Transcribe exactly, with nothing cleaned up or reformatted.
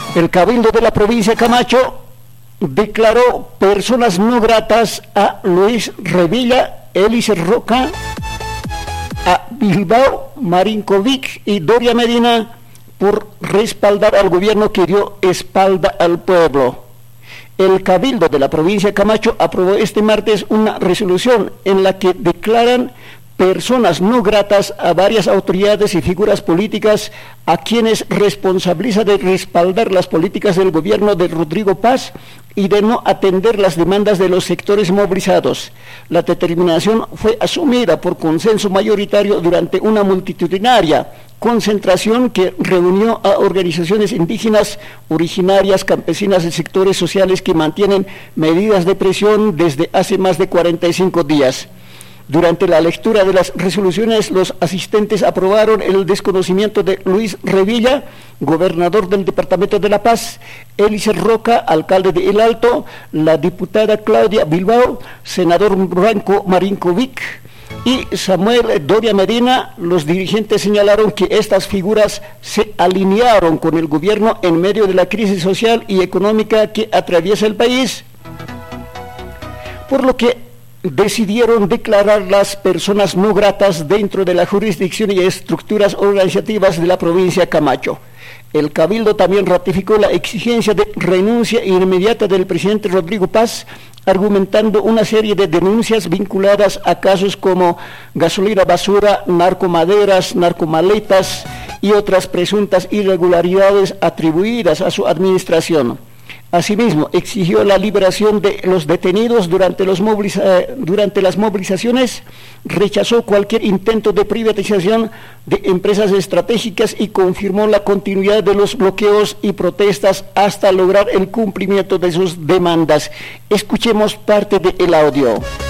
El Cabildo de la provincia de Camacho declaró personas no gratas a Luis Revilla, Elise Roca, a Bilbao, Marinkovic y Doria Medina por respaldar al gobierno que dio espalda al pueblo. El Cabildo de la provincia de Camacho aprobó este martes una resolución en la que declaran personas no gratas a varias autoridades y figuras políticas a quienes responsabiliza de respaldar las políticas del gobierno de Rodrigo Paz y de no atender las demandas de los sectores movilizados. La determinación fue asumida por consenso mayoritario durante una multitudinaria concentración que reunió a organizaciones indígenas, originarias, campesinas y sectores sociales que mantienen medidas de presión desde hace más de cuarenta y cinco días. Durante la lectura de las resoluciones, los asistentes aprobaron el desconocimiento de Luis Revilla, gobernador del Departamento de La Paz, Elise Roca, alcalde de El Alto, la diputada Claudia Bilbao, senador Branco Marinkovic y Samuel Doria Medina. Los dirigentes señalaron que estas figuras se alinearon con el gobierno en medio de la crisis social y económica que atraviesa el país, por lo que decidieron declarar las personas no gratas dentro de la jurisdicción y estructuras organizativas de la provincia de Camacho. El Cabildo también ratificó la exigencia de renuncia inmediata del presidente Rodrigo Paz, argumentando una serie de denuncias vinculadas a casos como gasolina basura, narcomaderas, narcomaletas y otras presuntas irregularidades atribuidas a su administración. Asimismo, exigió la liberación de los detenidos durante, los moviliza durante las movilizaciones, rechazó cualquier intento de privatización de empresas estratégicas y confirmó la continuidad de los bloqueos y protestas hasta lograr el cumplimiento de sus demandas. Escuchemos parte del audio.